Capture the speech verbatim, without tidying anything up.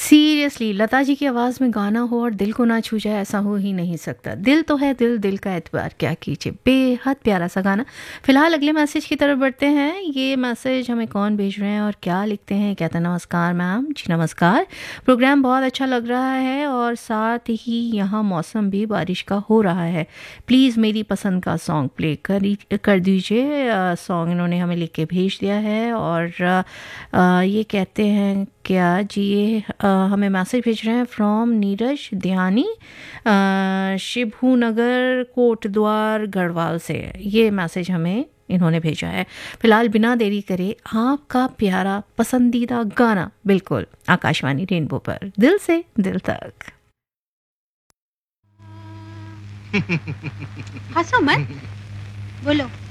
Seriously Lata ji की आवाज़ में गाना हो और दिल को ना छू जाए, ऐसा हो ही नहीं सकता। दिल तो है दिल, दिल का एतबार क्या कीजिए। बेहद प्यारा सा गाना। फिलहाल अगले मैसेज की तरफ बढ़ते हैं। ये मैसेज हमें कौन भेज रहे हैं और क्या लिखते हैं? कहते हैं नमस्कार मैम। जी नमस्कार, प्रोग्राम बहुत अच्छा लग रहा है और साथ ही यहाँ मौसम भी बारिश का हो रहा है। प्लीज़ मेरी पसंद का सॉन्ग प्ले कर कर दीजिए। सॉन्ग इन्होंने हमें लिख के भेज दिया है और आ, ये कहते हैं क्या जी, ये आ, हमें मैसेज भेज रहे हैं फ्रॉम नीरज ध्यानी, शिभू नगर कोटद्वार गढ़वाल से। ये मैसेज हमें इन्होंने भेजा है। फिलहाल बिना देरी करे आपका प्यारा पसंदीदा गाना बिल्कुल आकाशवाणी रेनबो पर, दिल से दिल तक। हंसो मत, बोलो।